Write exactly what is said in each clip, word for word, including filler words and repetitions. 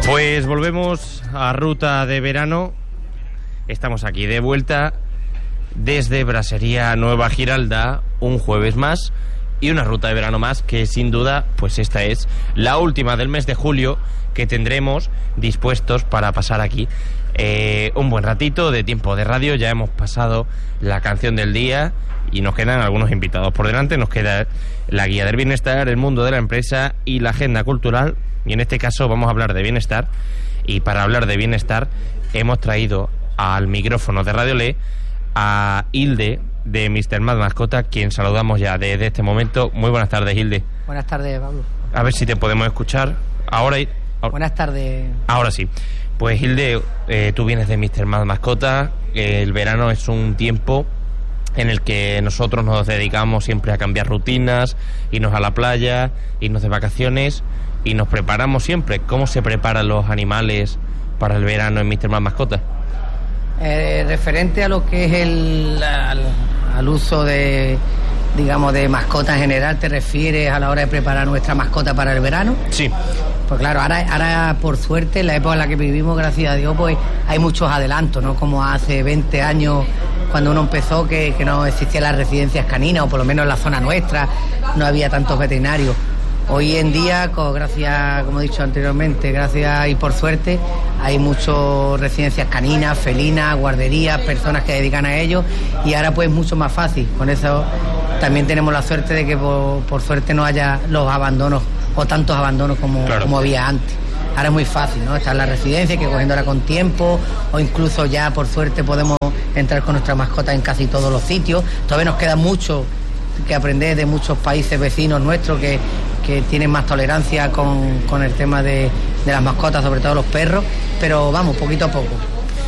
Pues volvemos a Ruta de Verano. Estamos aquí de vuelta desde Brasería Nueva Giralda, un jueves más y una ruta de verano más, que sin duda pues esta es la última del mes de julio que tendremos dispuestos para pasar aquí eh, un buen ratito de tiempo de radio. Ya hemos pasado la canción del día y nos quedan algunos invitados por delante. Nos queda la guía del bienestar, el mundo de la empresa y la agenda cultural, y en este caso vamos a hablar de bienestar. Y para hablar de bienestar hemos traído al micrófono de Radio Le a Hilde de mister Mad Mascota, quien saludamos ya desde este momento. Muy buenas tardes, Hilde. Buenas tardes, Pablo. A ver si te podemos escuchar ahora. Y, ahora. Buenas tardes. Ahora sí. Pues Hilde, eh, tú vienes de mister Mad Mascota. Eh, el verano es un tiempo en el que nosotros nos dedicamos siempre a cambiar rutinas, irnos a la playa, irnos de vacaciones, y nos preparamos siempre. ¿Cómo se preparan los animales para el verano en mister Mad Mascota? Eh, referente a lo que es el al, al uso de, digamos, de mascota en general, ¿te refieres a la hora de preparar nuestra mascota para el verano? Sí. Pues claro, ahora, ahora por suerte, en la época en la que vivimos, gracias a Dios, pues hay muchos adelantos, ¿no? Como hace veinte años, cuando uno empezó, que, que no existían las residencias caninas, o por lo menos en la zona nuestra, no había tantos veterinarios. Hoy en día, gracias, como he dicho anteriormente, gracias y por suerte, hay muchas residencias caninas, felinas, guarderías, personas que dedican a ello, y ahora pues mucho más fácil. Con eso también tenemos la suerte de que por, por suerte no haya los abandonos o tantos abandonos como, claro, como había antes. Ahora es muy fácil, ¿no? Está en la residencia, que cogiéndola con tiempo, o incluso ya por suerte podemos entrar con nuestra mascota en casi todos los sitios. Todavía nos queda mucho que aprender de muchos países vecinos nuestros que que tienen más tolerancia con, con el tema de, de las mascotas, sobre todo los perros, pero vamos, poquito a poco.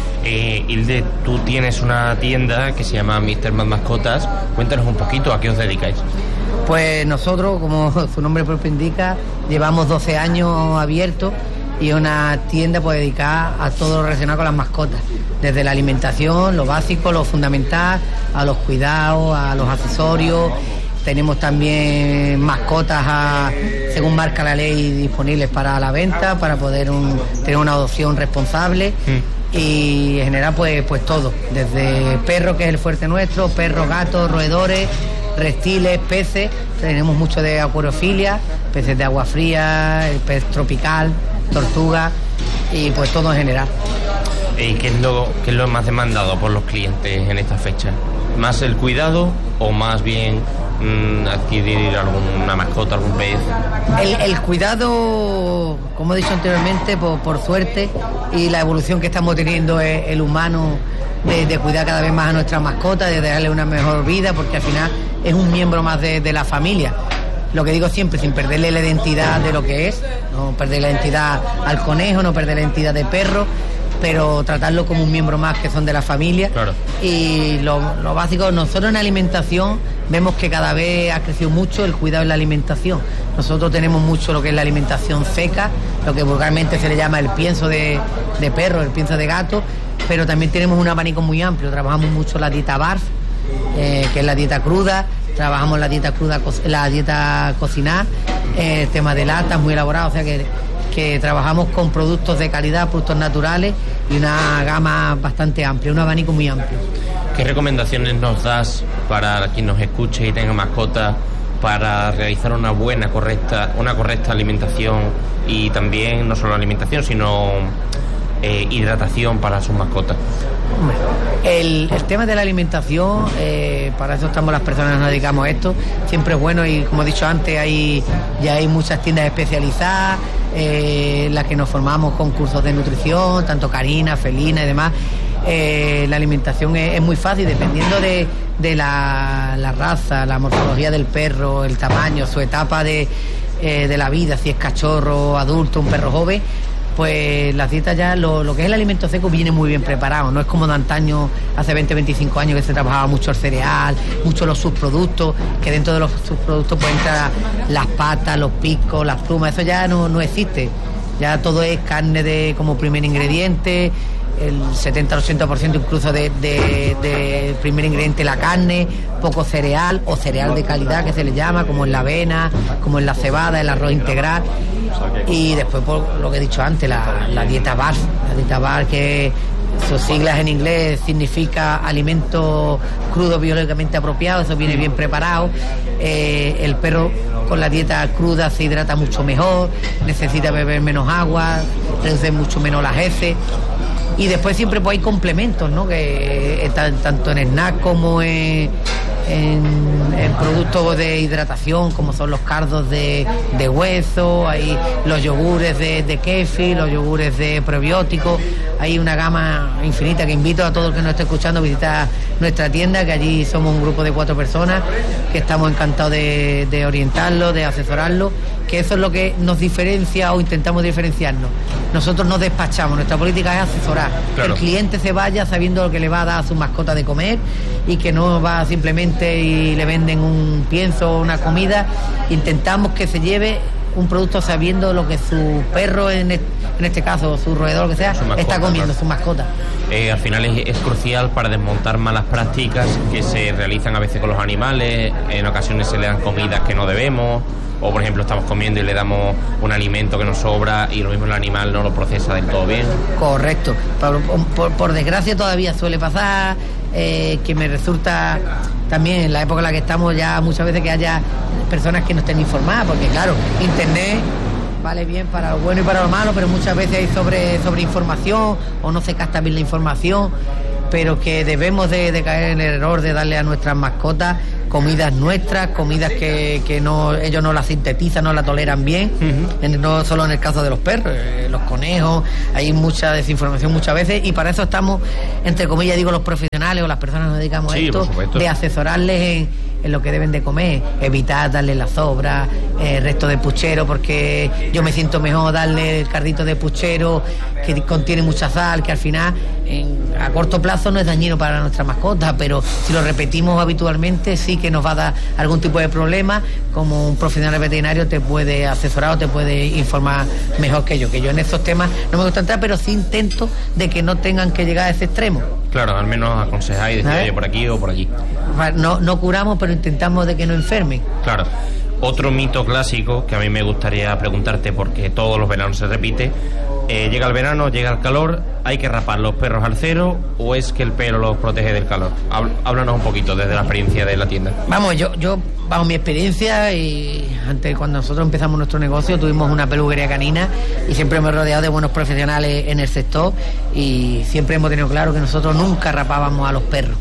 Eh, Hilde, tú tienes una tienda que se llama mister Mad Mascotas. Cuéntanos un poquito, ¿a qué os dedicáis? Pues nosotros, como su nombre propio indica, llevamos doce años abiertos, y es una tienda pues dedicada a todo lo relacionado con las mascotas, desde la alimentación, lo básico, lo fundamental, a los cuidados, a los accesorios. Tenemos también mascotas a, según marca la ley, disponibles para la venta, para poder un, tener una adopción responsable. Mm. Y en general pues, pues todo, desde perros, que es el fuerte nuestro, perros, gatos, roedores, reptiles, peces. Tenemos mucho de acuariofilia, peces de agua fría, el pez tropical, tortuga, y pues todo en general. ¿Y qué es lo, qué es lo más demandado por los clientes en esta fecha? ¿Más el cuidado o más bien mmm, adquirir alguna mascota, algún pez? El, el cuidado, como he dicho anteriormente, por, por suerte, y la evolución que estamos teniendo el, el humano de, de cuidar cada vez más a nuestra mascota, de darle una mejor vida, porque al final es un miembro más de, de la familia. Lo que digo siempre, sin perderle la identidad de lo que es, no perder la identidad al conejo, no perder la identidad de perro, pero tratarlo como un miembro más que son de la familia. Claro. Y lo, lo básico, nosotros en alimentación vemos que cada vez ha crecido mucho el cuidado en la alimentación. Nosotros tenemos mucho lo que es la alimentación seca, lo que vulgarmente se le llama el pienso de, de perro, el pienso de gato, pero también tenemos un abanico muy amplio. Trabajamos mucho la dieta barf, eh, que es la dieta cruda, trabajamos la dieta cruda, la dieta cocinada, eh, tema de latas muy elaborado, o sea que que trabajamos con productos de calidad, productos naturales, y una gama bastante amplia, un abanico muy amplio. ¿Qué recomendaciones nos das para quien nos escuche y tenga mascotas para realizar una buena, correcta, una correcta alimentación, y también no solo alimentación, sino eh, hidratación para sus mascotas? El, el tema de la alimentación, eh, para eso estamos las personas que nos dedicamos a esto, siempre es bueno, y como he dicho antes, hay, ya hay muchas tiendas especializadas, eh, en las que nos formamos con cursos de nutrición, tanto canina, felina y demás. Eh, la alimentación es, es muy fácil, dependiendo de, de la, la raza, la morfología del perro, el tamaño, su etapa de, eh, de la vida, si es cachorro, adulto, un perro joven. Pues las dietas ya, lo, lo que es el alimento seco viene muy bien preparado, no es como de antaño, hace veinte, veinticinco años, que se trabajaba mucho el cereal, mucho los subproductos, que dentro de los subproductos pueden entrar las patas, los picos, las plumas, eso ya no, no existe, ya todo es carne de como primer ingrediente, el setenta al ochenta por ciento incluso de, de, de primer ingrediente la carne, poco cereal o cereal de calidad que se le llama, como en la avena, como en la cebada, el arroz integral. Y después, por lo que he dicho antes, la, la dieta B A R F, la dieta B A R F que sus siglas en inglés significa alimento crudo biológicamente apropiado, eso viene bien preparado. Eh, el perro con la dieta cruda se hidrata mucho mejor, necesita beber menos agua, reduce mucho menos las heces. Y después siempre pues hay complementos, ¿no? Que eh, tanto en snack como en, en, en productos de hidratación, como son los cardos de, de hueso, hay los yogures de, de kéfir, los yogures de probióticos, hay una gama infinita que invito a todo el que nos esté escuchando a visitar nuestra tienda, que allí somos un grupo de cuatro personas que estamos encantados de, de orientarlo, de asesorarlo, que eso es lo que nos diferencia o intentamos diferenciarnos. Nosotros no despachamos, nuestra política es asesorar. Claro. Que el cliente se vaya sabiendo lo que le va a dar a su mascota de comer y que no va simplemente y le venden un pienso o una comida. Intentamos que se lleve un producto sabiendo lo que su perro, en este, en este caso su roedor, lo que sea, mascota, está comiendo, claro. Su mascota. Eh, al final es, es crucial para desmontar malas prácticas que se realizan a veces con los animales. En ocasiones se le dan comidas que no debemos, o por ejemplo estamos comiendo y le damos un alimento que nos sobra y lo mismo el animal no lo procesa del todo bien. Correcto. Por, por, por desgracia todavía suele pasar, eh, que me resulta también en la época en la que estamos ya muchas veces que haya personas que no estén informadas, porque claro, internet vale bien para lo bueno y para lo malo, pero muchas veces hay sobre, sobre información o no se capta bien la información, pero que debemos de, de caer en el error de darle a nuestras mascotas comidas nuestras, comidas que, que no ellos no las sintetizan, no la toleran bien, uh-huh. en, no solo en el caso de los perros, eh, los conejos, hay mucha desinformación muchas veces, y para eso estamos, entre comillas digo, los profesionales o las personas que nos dedicamos sí, a esto, de asesorarles en, en lo que deben de comer, evitar darle la sobra, el resto de puchero, porque yo me siento mejor darle el cardito de puchero que contiene mucha sal, que al final en, a corto plazo no es dañino para nuestra mascota, pero si lo repetimos habitualmente sí que nos va a dar algún tipo de problema. Como un profesional veterinario te puede asesorar o te puede informar mejor que yo, que yo en esos temas no me gusta entrar, pero sí intento de que no tengan que llegar a ese extremo. Claro, al menos aconsejáis, decir, oye, por aquí o por allí. No, no curamos, pero intentamos de que no enfermen. Claro. Otro mito clásico que a mí me gustaría preguntarte, porque todos los veranos se repite, eh, llega el verano, llega el calor, ¿hay que rapar los perros al cero o es que el pelo los protege del calor? Háblanos un poquito desde la experiencia de la tienda. Vamos, yo, yo bajo mi experiencia, y antes cuando nosotros empezamos nuestro negocio tuvimos una peluquería canina y siempre me he rodeado de buenos profesionales en el sector y siempre hemos tenido claro que nosotros nunca rapábamos a los perros.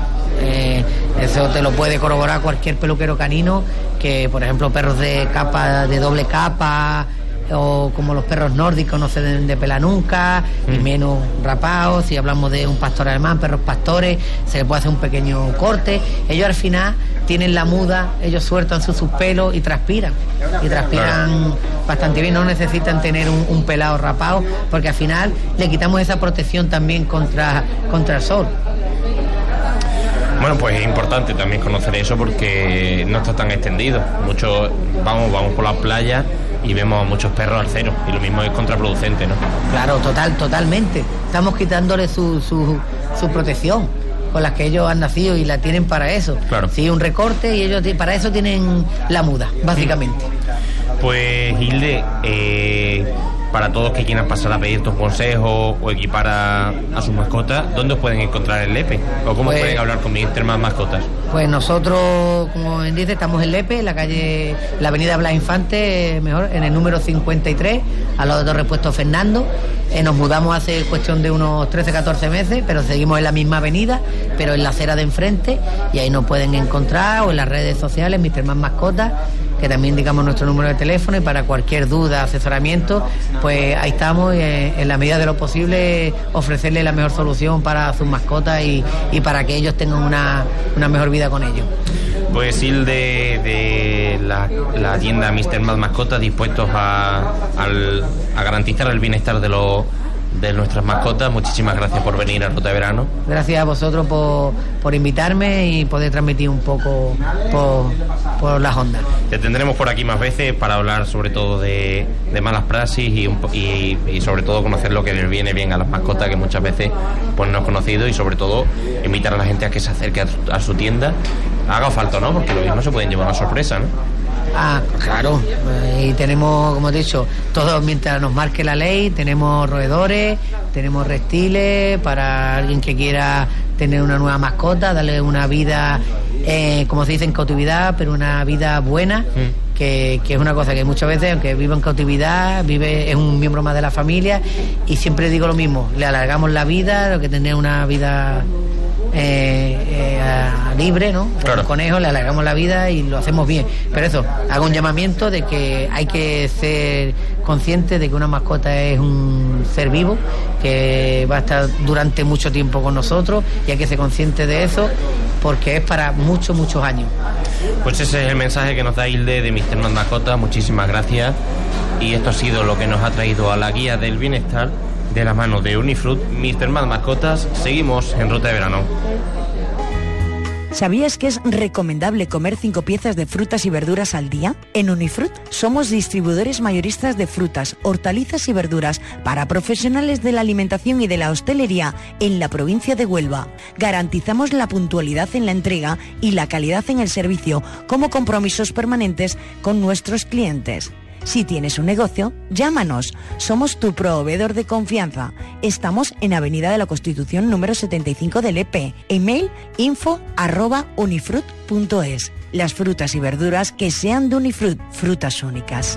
Eh, eso te lo puede corroborar cualquier peluquero canino, que por ejemplo perros de capa, de doble capa, o como los perros nórdicos no se deben de pelar nunca, mm. y menos rapados. Si hablamos de un pastor alemán, perros pastores, se le puede hacer un pequeño corte. Ellos al final tienen la muda, ellos sueltan sus, sus pelos y transpiran, y transpiran claro. bastante bien, no necesitan tener un, un pelado rapado, porque al final le quitamos esa protección también contra, contra el sol. Bueno, pues es importante también conocer eso porque no está tan extendido. Muchos vamos, vamos por las playas y vemos a muchos perros al cero, y lo mismo es contraproducente, ¿no? Claro, total, totalmente. Estamos quitándole su, su, su protección con las que ellos han nacido y la tienen para eso. Claro. Sí, un recorte y ellos para eso tienen la muda, básicamente. Pues Hilde, eh, para todos que quieran pasar a pedir tus consejos o equipar a, a sus mascotas, ¿dónde os pueden encontrar en Lepe? ¿O cómo pues, pueden hablar con Mister Más Mascotas? Pues nosotros, como bien dice, estamos en Lepe, en la calle, la avenida Blas Infante, mejor, en el número cincuenta y tres, al lado de Repuesto Fernando. Eh, nos mudamos hace cuestión de unos trece, catorce meses, pero seguimos en la misma avenida, pero en la acera de enfrente, y ahí nos pueden encontrar, o en las redes sociales, Mister Más Mascotas, que también indicamos nuestro número de teléfono, y para cualquier duda, asesoramiento, pues ahí estamos, y en, en la medida de lo posible ofrecerle la mejor solución para sus mascotas y, y para que ellos tengan una, una mejor vida con ellos. Pues Hilde, de la, la tienda Mister Más Mascotas, dispuestos a, al, a garantizar el bienestar de los de nuestras mascotas. Muchísimas gracias por venir a Ruta de Verano. Gracias a vosotros por, por invitarme y poder transmitir un poco por, por las ondas. Te tendremos por aquí más veces para hablar sobre todo de, de malas praxis y, un, y, y sobre todo conocer lo que les viene bien a las mascotas, que muchas veces pues no es conocido, y sobre todo invitar a la gente a que se acerque a, a su tienda. Haga falta, ¿no? Porque lo mismo se pueden llevar una sorpresa, ¿no? Ah, claro, y tenemos, como he dicho, todo mientras nos marque la ley. Tenemos roedores, tenemos reptiles para alguien que quiera tener una nueva mascota, darle una vida, eh, como se dice, en cautividad, pero una vida buena, mm. que, que es una cosa que muchas veces, aunque vive en cautividad, vive es un miembro más de la familia, y siempre digo lo mismo, le alargamos la vida, lo que tener una vida Eh, eh, libre, ¿no? Claro. Un conejo, le alargamos la vida y lo hacemos bien. Pero eso, hago un llamamiento de que hay que ser conscientes de que una mascota es un ser vivo que va a estar durante mucho tiempo con nosotros, y hay que ser conscientes de eso porque es para muchos, muchos años. Pues ese es el mensaje que nos da Hilde de míster Mad Mascotas. Muchísimas gracias, y esto ha sido lo que nos ha traído a la guía del bienestar de la mano de Unifruit, míster Mad Mascotas. Seguimos en Ruta de Verano. ¿Sabías que es recomendable comer cinco piezas de frutas y verduras al día? En Unifruit somos distribuidores mayoristas de frutas, hortalizas y verduras para profesionales de la alimentación y de la hostelería en la provincia de Huelva. Garantizamos la puntualidad en la entrega y la calidad en el servicio como compromisos permanentes con nuestros clientes. Si tienes un negocio, llámanos. Somos tu proveedor de confianza. Estamos en Avenida de la Constitución número setenta y cinco de Lepe. Email info arroba unifruit punto es. Las frutas y verduras que sean de Unifruit, frutas únicas.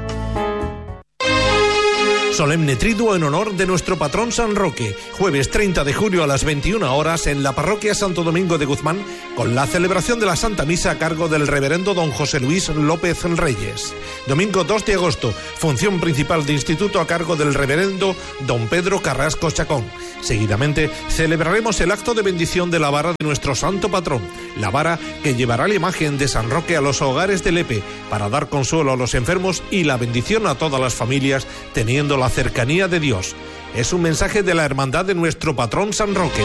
Solemne triduo en honor de nuestro patrón San Roque, jueves treinta de julio a las veintiuna horas en la parroquia Santo Domingo de Guzmán, con la celebración de la Santa Misa a cargo del reverendo don José Luis López Reyes. Domingo dos de agosto, función principal de instituto a cargo del reverendo don Pedro Carrasco Chacón. Seguidamente celebraremos el acto de bendición de la vara de nuestro santo patrón, la vara que llevará la imagen de San Roque a los hogares de Lepe para dar consuelo a los enfermos y la bendición a todas las familias, teniendo la cercanía de Dios. Es un mensaje de la hermandad de nuestro patrón San Roque.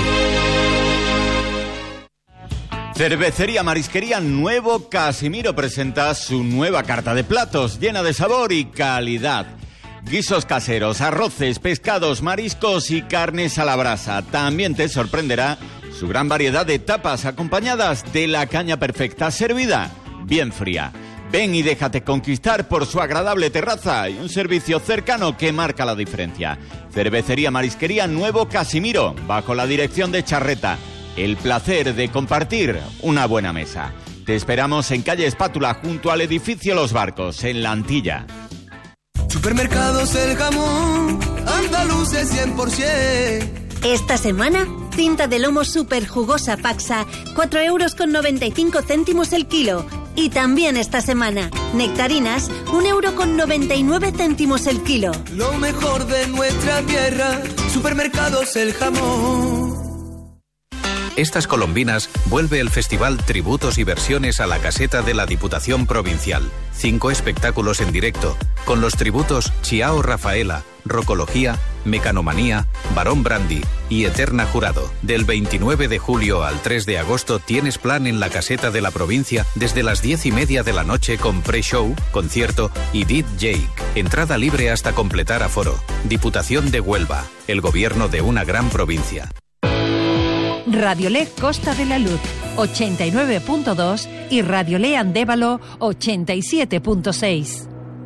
Cervecería Marisquería Nuevo Casimiro presenta su nueva carta de platos llena de sabor y calidad. Guisos caseros, arroces, pescados, mariscos y carnes a la brasa. También te sorprenderá su gran variedad de tapas acompañadas de la caña perfecta servida bien fría. Ven y déjate conquistar por su agradable terraza y un servicio cercano que marca la diferencia. Cervecería Marisquería Nuevo Casimiro, bajo la dirección de Charreta. El placer de compartir una buena mesa. Te esperamos en calle Espátula, junto al edificio Los Barcos, en La Antilla. Supermercados El Jamón, andaluces cien por ciento. Esta semana, cinta de lomo super jugosa Paxa, cuatro euros con noventa y cinco céntimos el kilo. Y también esta semana, nectarinas, un euro con noventa y nueve céntimos el kilo. Lo mejor de nuestra tierra, Supermercados El Jamón. Estas colombinas vuelve el Festival Tributos y Versiones a la Caseta de la Diputación Provincial. Cinco espectáculos en directo, con los tributos Chiao Rafaela, Rocología, Mecanomanía, Barón Brandy y Eterna Jurado. Del veintinueve de julio al tres de agosto tienes plan en la Caseta de la Provincia desde las diez y media de la noche con pre-show, concierto y D J. Entrada libre hasta completar aforo. Diputación de Huelva, el gobierno de una gran provincia. Radiolé Costa de la Luz ochenta y nueve punto dos y Radiolé Andévalo ochenta y siete punto seis.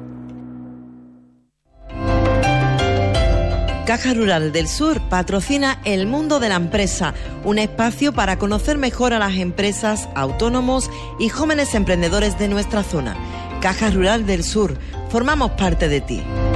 Caja Rural del Sur patrocina El Mundo de la Empresa, un espacio para conocer mejor a las empresas, autónomos y jóvenes emprendedores de nuestra zona. Caja Rural del Sur, formamos parte de ti.